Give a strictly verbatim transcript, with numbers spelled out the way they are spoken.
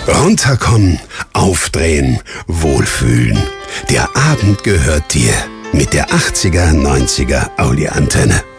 Runterkommen, aufdrehen, wohlfühlen. Der Abend gehört dir. Mit der achtziger neunziger Audi Antenne.